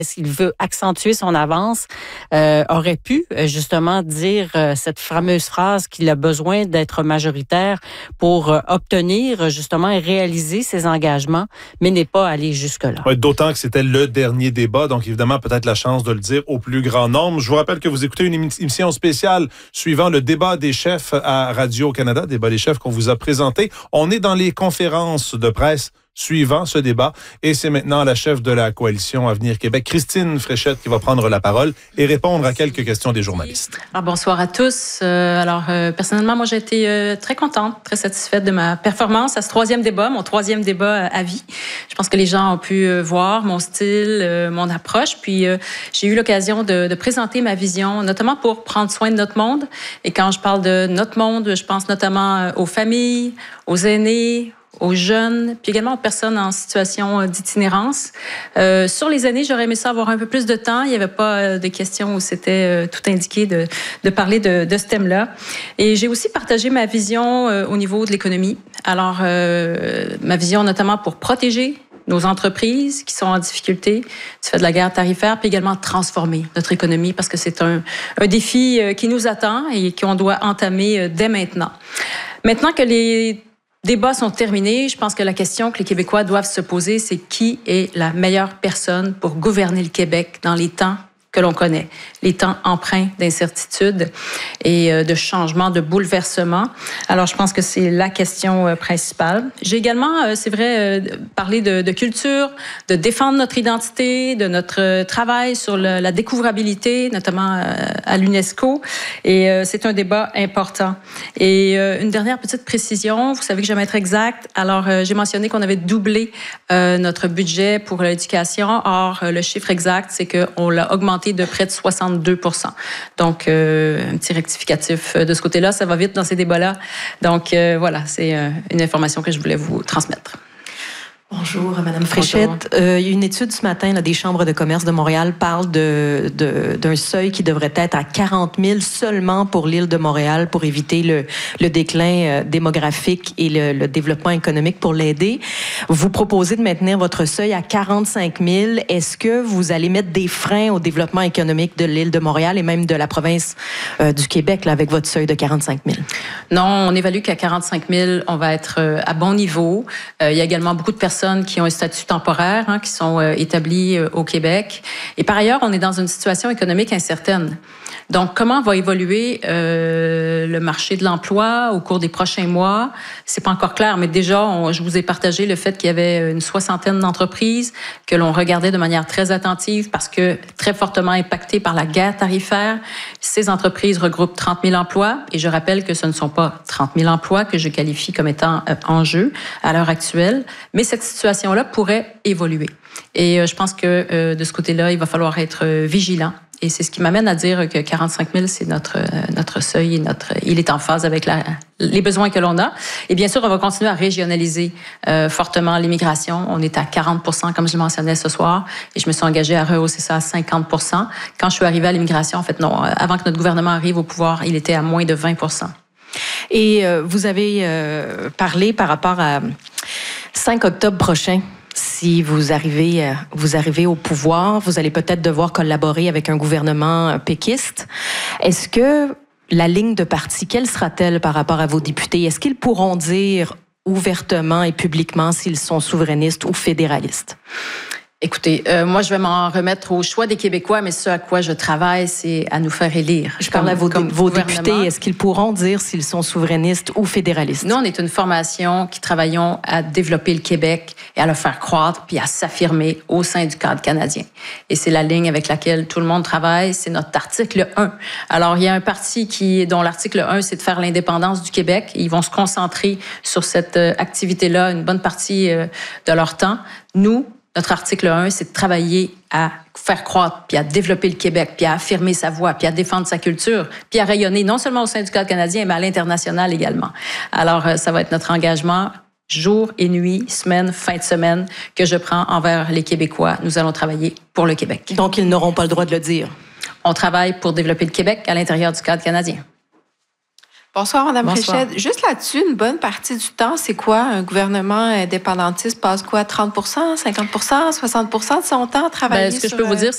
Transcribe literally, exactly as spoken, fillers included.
s'il veut accentuer son avance, euh, aurait pu justement dire euh, cette fameuse phrase qu'il a besoin d'être majoritaire pour euh, obtenir justement et réaliser ses engagements, mais n'est pas allé jusque-là. Ouais, d'autant que c'était le dernier débat, donc évidemment peut-être la chance de le dire au plus grand nombre. Je vous rappelle que vous écoutez une émission spéciale suivant le débat des chefs à Radio-Canada, débat des chefs qu'on vous a présenté. On est dans les conférences de presse suivant ce débat. Et c'est maintenant la chef de la coalition Avenir Québec, Christine Fréchette, qui va prendre la parole et répondre à quelques questions des journalistes. Alors, bonsoir à tous. Euh, alors, euh, personnellement, moi, j'ai été euh, très contente, très satisfaite de ma performance à ce troisième débat, mon troisième débat à vie. Je pense que les gens ont pu euh, voir mon style, euh, mon approche. Puis, euh, j'ai eu l'occasion de, de présenter ma vision, notamment pour prendre soin de notre monde. Et quand je parle de notre monde, je pense notamment aux familles, aux aînés, aux jeunes, puis également aux personnes en situation d'itinérance. Euh, sur les aînés, j'aurais aimé ça avoir un peu plus de temps. Il n'y avait pas de questions où c'était euh, tout indiqué de, de parler de, de ce thème-là. Et j'ai aussi partagé ma vision euh, au niveau de l'économie. Alors, euh, ma vision notamment pour protéger nos entreprises qui sont en difficulté du fait de la guerre tarifaire, puis également transformer notre économie parce que c'est un, un défi qui nous attend et qu'on doit entamer dès maintenant. Maintenant que les débats sont terminés, je pense que la question que les Québécois doivent se poser, c'est qui est la meilleure personne pour gouverner le Québec dans les temps que l'on connaît, les temps empreints d'incertitude et de changement, de bouleversement. Alors, je pense que c'est la question principale. J'ai également, c'est vrai, parlé de, de culture, de défendre notre identité, de notre travail sur le, la découvrabilité, notamment à l'UNESCO. Et c'est un débat important. Et une dernière petite précision, vous savez que j'aime être exact. Alors, j'ai mentionné qu'on avait doublé notre budget pour l'éducation. Or, le chiffre exact, c'est qu'on l'a augmenté de près de soixante-deux pour cent. Donc, euh, un petit rectificatif de ce côté-là. Ça va vite dans ces débats-là. Donc, euh, voilà, c'est euh, une information que je voulais vous transmettre. Bonjour, Madame Fréchette. Euh, une étude ce matin là, des chambres de commerce de Montréal parle de, de, d'un seuil qui devrait être à quarante mille seulement pour l'île de Montréal pour éviter le, le déclin euh, démographique et le, le développement économique pour l'aider. Vous proposez de maintenir votre seuil à quarante-cinq mille. Est-ce que vous allez mettre des freins au développement économique de l'île de Montréal et même de la province euh, du Québec là, avec votre seuil de quarante-cinq mille? Non, on évalue qu'à quarante-cinq mille, on va être euh, à bon niveau. Euh, il y a également beaucoup de personnes qui ont un statut temporaire, hein, qui sont euh, établis euh, au Québec. Et par ailleurs, on est dans une situation économique incertaine. Donc, comment va évoluer euh, le marché de l'emploi au cours des prochains mois? C'est pas encore clair, mais déjà, on, je vous ai partagé le fait qu'il y avait une soixantaine d'entreprises que l'on regardait de manière très attentive parce que très fortement impactées par la guerre tarifaire. Ces entreprises regroupent trente mille emplois et je rappelle que ce ne sont pas trente mille emplois que je qualifie comme étant euh, en jeu à l'heure actuelle, mais cette situation-là pourrait évoluer. Et euh, je pense que euh, de ce côté-là, il va falloir être euh, vigilant. Et c'est ce qui m'amène à dire que quarante-cinq mille, c'est notre, notre seuil et notre, il est en phase avec la, les besoins que l'on a. Et bien sûr, on va continuer à régionaliser euh, fortement l'immigration. On est à quarante pour cent, comme je le mentionnais ce soir, et je me suis engagée à rehausser ça à cinquante pour cent. Quand je suis arrivée à l'immigration, en fait, non, avant que notre gouvernement arrive au pouvoir, il était à moins de vingt pour cent. Et euh, vous avez euh, parlé par rapport à cinq octobre prochain. Si vous arrivez, vous arrivez au pouvoir, vous allez peut-être devoir collaborer avec un gouvernement péquiste. Est-ce que la ligne de parti, quelle sera-t-elle par rapport à vos députés? Est-ce qu'ils pourront dire ouvertement et publiquement s'ils sont souverainistes ou fédéralistes? Écoutez, euh, moi, je vais m'en remettre au choix des Québécois, mais ce à quoi je travaille, c'est à nous faire élire. Je parle à vos, dé- vos députés. Est-ce qu'ils pourront dire s'ils sont souverainistes ou fédéralistes? Nous, on est une formation qui travaillons à développer le Québec et à le faire croître, puis à s'affirmer au sein du cadre canadien. Et c'est la ligne avec laquelle tout le monde travaille. C'est notre article un. Alors, il y a un parti qui, dont l'article un, c'est de faire l'indépendance du Québec. Ils vont se concentrer sur cette euh, activité-là une bonne partie euh, de leur temps. Nous, notre article un, c'est de travailler à faire croître, puis à développer le Québec, puis à affirmer sa voix, puis à défendre sa culture, puis à rayonner non seulement au sein du cadre canadien, mais à l'international également. Alors, ça va être notre engagement jour et nuit, semaine, fin de semaine, que je prends envers les Québécois. Nous allons travailler pour le Québec. Donc, ils n'auront pas le droit de le dire? On travaille pour développer le Québec à l'intérieur du cadre canadien. Bonsoir, Mme Bonsoir. Fréchette. Juste là-dessus, une bonne partie du temps, c'est quoi? Un gouvernement indépendantiste passe quoi? trente pour cent, cinquante pour cent, soixante pour cent de son temps à travailler Ben, ce que sur, je peux vous dire,